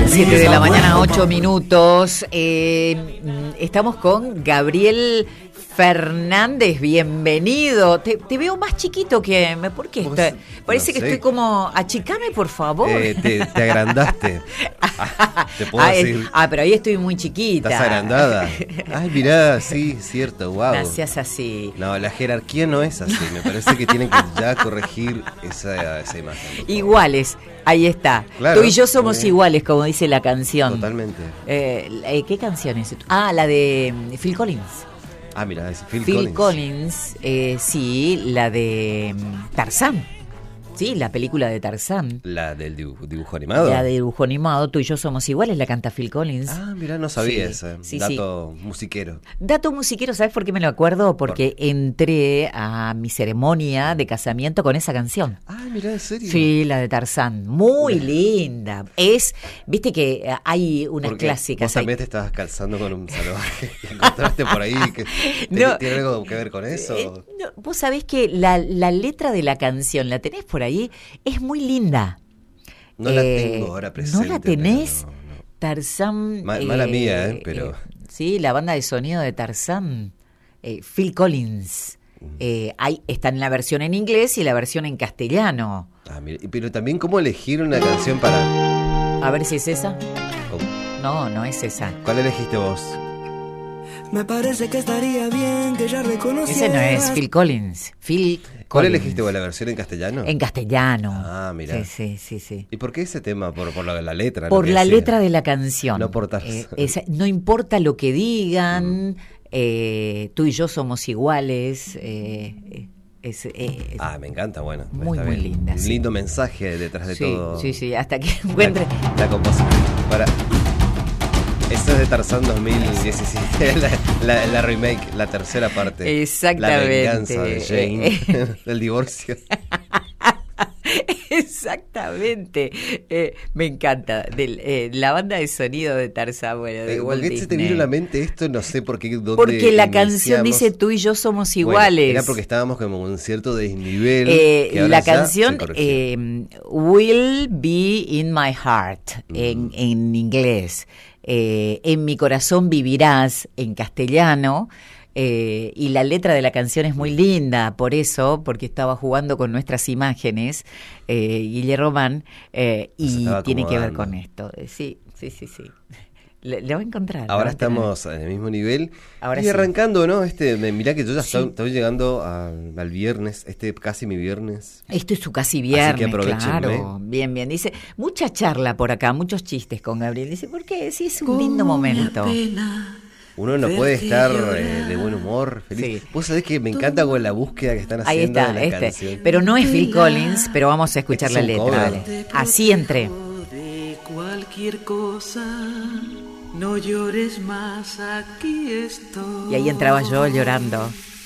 7 de la mañana, 8 minutos. Estamos con Gabriel Fernández, bienvenido. Te veo más chiquito que... ¿Por qué? Parece que estoy como... Achicame, por favor. Te agrandaste. Te puedo decir. Pero ahí estoy muy chiquita. ¿Estás agrandada? Ay, mirá, sí, cierto, wow. Gracias así. No, la jerarquía no es así. Me parece que tienen que ya corregir esa imagen. Iguales, ahí está. Claro, tú y yo somos iguales, como dice la canción. Totalmente. ¿Qué canción es? La de Phil Collins. Ah, mira, es Phil Collins, sí, la de Tarzán. Sí, la película de Tarzán. ¿La del dibujo animado? La de dibujo animado, Tú y yo somos iguales, la canta Phil Collins. Ah, mira, no sabía sí, ese sí, dato musiquero. Dato musiquero, ¿sabes por qué me lo acuerdo? Porque entré a mi ceremonia de casamiento con esa canción. Ah, mira, ¿en serio? Sí, la de Tarzán, muy linda. Viste que hay unas clásicas. Vos también te estabas calzando con un salvaje que encontraste por ahí. ¿Tiene algo que ver con eso? No, vos sabés que la letra de la canción, ¿la tenés por ahí? Es muy linda. No la tengo ahora presente. ¿No la tenés? No. Tarzán. Mala mía, pero... sí, la banda de sonido de Tarzán. Phil Collins. Está en la versión en inglés y la versión en castellano. Ah, mira, pero también cómo elegir una canción para... A ver si es esa. No es esa. ¿Cuál elegiste vos? Me parece que estaría bien que ya reconocieras. Ese no es Phil Collins. ¿Cuál elegiste vos, la versión en castellano? En castellano. Ah, mira. Sí. ¿Y por qué ese tema? ¿Por la letra? Por la letra de la canción. No por no importa lo que digan, tú y yo somos iguales. Me encanta, bueno. Muy bien. linda. Un lindo mensaje detrás de todo. Sí, hasta que encuentre... La composición. Eso es de Tarzán 2017, la remake, la tercera parte. Exactamente. La venganza de Jane, del divorcio. Exactamente. Me encanta. La banda de sonido de Tarzán, de Walt Disney. ¿Por qué se te vino a la mente esto? No sé por qué. Porque la canción dice Tú y yo somos iguales. Era porque estábamos como en un cierto desnivel. La canción Will Be in My Heart, en inglés. En mi corazón vivirás, en castellano. Y la letra de la canción es muy linda, porque estaba jugando con nuestras imágenes, Guille Román, y tiene que ver con esto. Sí. Le va a encontrar. Ahora estamos en el mismo nivel. Ahora y sí. arrancando, ¿no? Mirá que yo ya estoy llegando al viernes, casi mi viernes. Esto es su casi viernes, así que aprovechenme. Claro. Bien. Dice, mucha charla por acá, muchos chistes con Gabriel. Dice, ¿por qué? Sí, es un lindo momento. Uno no puede estar de buen humor, feliz. Sí. Vos sabés que me encanta con la búsqueda que están haciendo de la canción. Pero no es Phil Collins, pero vamos a escuchar la letra. Vale. Así entré. De cualquier cosa, no llores más, aquí estoy. Y ahí entraba yo llorando.